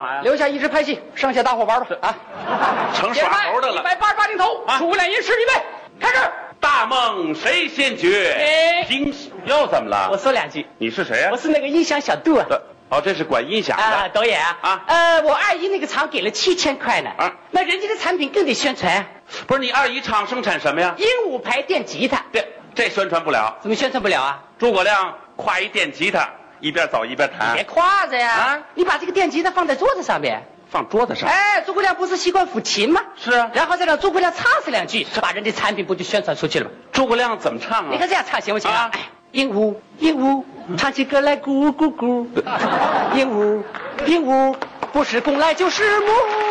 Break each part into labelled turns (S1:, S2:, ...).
S1: 嘛呀？
S2: 留下一支拍戏，剩下大伙玩吧啊！
S1: 成耍猴的了。
S2: 188镜头，诸葛亮吟诗预备，开始。
S1: 大梦谁先觉？平又怎么了？
S2: 我说两句。
S1: 你是谁呀？
S2: 我是那个音响小杜啊。
S1: 哦，这是管音响的
S2: 啊，导演
S1: 啊。
S2: 我二姨那个厂给了7000块呢。啊，那人家的产品更得宣传。
S1: 不是你二姨厂生产什么呀？
S2: 鹦鹉牌电吉他。
S1: 对，这宣传不了。
S2: 怎么宣传不了啊？
S1: 诸葛亮挎一电吉他，一边走一边弹。
S2: 别挎着呀！啊，你把这个电吉他放在桌子上面。
S1: 放桌子上。
S2: 哎，诸葛亮不是习惯抚琴吗？
S1: 是啊。
S2: 然后再让诸葛亮唱上两句，把人的产品不就宣传出去了吗？
S1: 诸葛亮怎么唱啊？
S2: 你看这样唱行不行啊？哎，鹦鹉，鹦鹉，唱起歌来咕咕咕。鹦鹉，鹦鹉，不是公来就是母。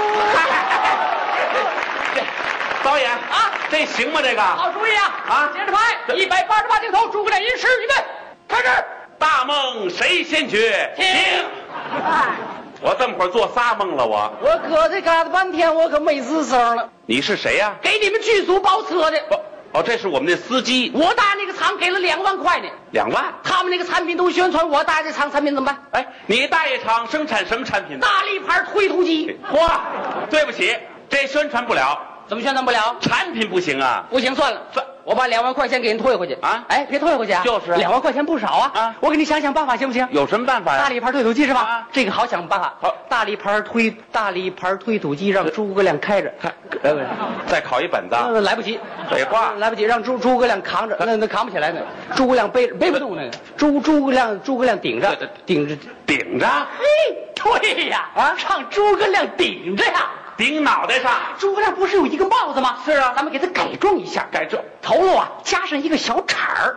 S1: 导演啊，这行吗？这个
S2: 好主意啊！啊，接着拍，188镜头，诸葛亮吟诗预备，开始。
S1: 大梦谁先觉？停！我这么会儿做仨梦了，我
S2: 搁这嘎达半天，我可没吱声了。
S1: 你是谁呀？
S2: 给你们剧组包车的。
S1: 哦，这是我们的司机。
S2: 我大那个厂给了2万块呢。
S1: 2万？
S2: 他们那个产品都宣传，我大这厂产品怎么办？
S1: 哎，你大爷厂生产什么产品？
S2: 大力牌推土机。
S1: 嚯，对不起，这宣传不了。
S2: 怎么宣传不了？
S1: 产品不行啊。
S2: 不行，算了，我把2万块钱给人退回去啊！哎，别退回去啊！
S1: 就是
S2: 2万块钱不少啊！啊，我给你想想办法行不行？
S1: 有什么办法呀？
S2: 大力牌推土机是吧？
S1: 啊，
S2: 这个好想办法。好，大力牌推土机让诸葛亮开着，
S1: 再考一本子。
S2: 来不及，
S1: 废话，
S2: 来不及，让诸葛亮扛着，那扛不起来呢。诸葛亮背不动那个，诸葛亮顶着。嘿，对呀，啊，让诸葛亮顶着呀。
S1: 顶脑袋上。
S2: 诸葛亮不是有一个帽子吗？
S1: 是啊，
S2: 咱们给他改装一下，头颅啊加上一个小铲儿。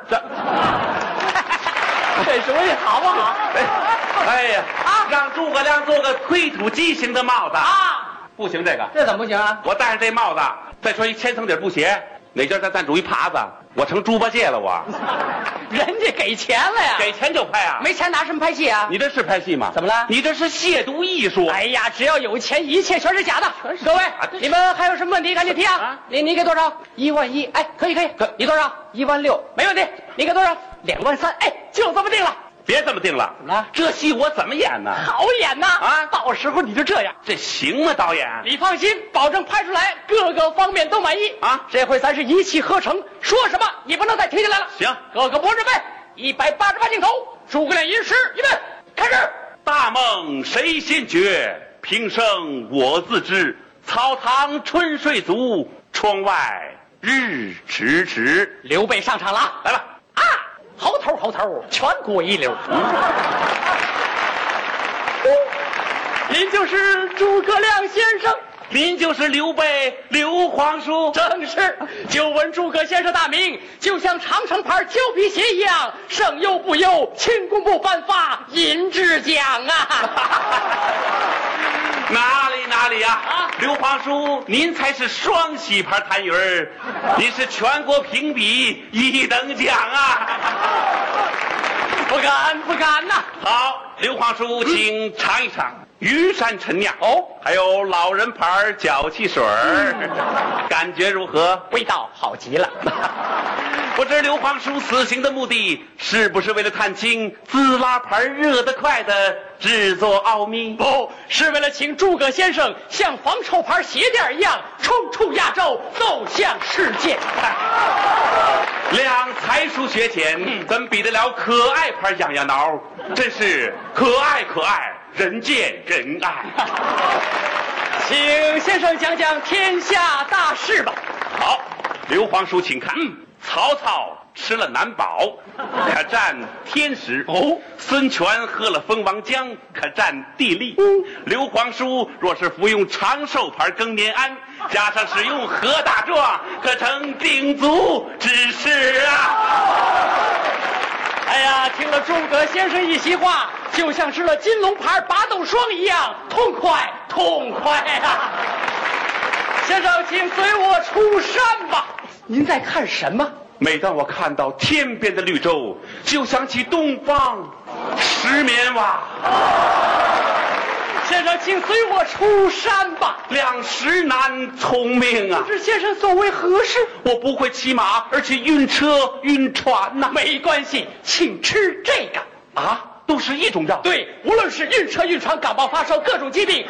S2: 这主意好不好？
S1: 哎呀啊！让诸葛亮做个推土机型的帽子啊！不行，这
S2: 怎么不行啊？
S1: 我戴上这帽子，再穿一千层底布鞋，哪家再赞助一耙子，我成猪八戒了我。
S2: 人家给钱了呀，
S1: 给钱就拍啊，
S2: 没钱拿什么拍戏啊？
S1: 你这是拍戏吗？
S2: 怎么了？
S1: 你这是亵渎艺术！
S2: 哎呀，只要有钱，一切全是假的。各位，你们还有什么问题赶紧提啊！你给多少？11000。哎，可以。你多少？16000，没问题。你给多少？23000。哎，就这么定了。
S1: 别这么定了，
S2: 怎么了？
S1: 这戏我怎么演呢？
S2: 好演呐！啊，到时候你就这样，
S1: 这行吗，导演？
S2: 你放心，保证拍出来各个方面都满意啊！这回咱是一气呵成，说什么你不能再停下来了。
S1: 行，
S2: 各个播准备，188镜头，诸葛亮吟诗预备，开始。
S1: 大梦谁先觉？平生我自知。草堂春睡足，窗外日迟迟。
S2: 刘备上场了，
S1: 来吧！
S2: 啊！猴头，全国一流。您就是诸葛亮先生，
S1: 您就是刘备刘皇叔。
S2: 正是。久闻诸葛先生大名，就像长城牌胶皮鞋一样，胜优不优，轻功不颁发银质奖啊！
S1: 哪里呀？刘皇叔，您才是双喜牌弹鱼儿，您是全国评比1等奖啊！
S2: 不敢呐！
S1: 好，刘皇叔，请尝一尝虞山陈酿哦，还有老人牌脚气水感觉如何？
S2: 味道好极了。
S1: 不知刘皇叔此行的目的是不是为了探清滋拉牌热得快的制作奥秘？
S2: 不是为了请诸葛先生像防臭牌鞋垫一样冲出亚洲，走向世界。
S1: 量才疏学浅，怎比得了可爱牌痒痒挠？真是可爱，人见人爱。
S2: 请先生讲讲天下大事吧。
S1: 好，刘皇叔请看。曹操吃了难保，可占天时；孙权喝了蜂王浆，可占地利。刘皇叔若是服用长寿牌更年安，加上使用何大壮，可成鼎足之势啊！
S2: 哎呀，听了诸葛先生一席话，就像吃了金龙牌拔豆霜一样，痛快啊！先生，请随我出山吧。您在看什么？
S1: 每当我看到天边的绿洲，就想起东方石棉瓦。
S2: 先生，请随我出山吧。
S1: 两石难聪明啊！
S2: 不知先生所为何事？
S1: 我不会骑马，而且晕车晕船呐。
S2: 没关系，请吃这个
S1: 啊，都是一种药。
S2: 对，无论是晕车晕船、感冒发烧各种疾病，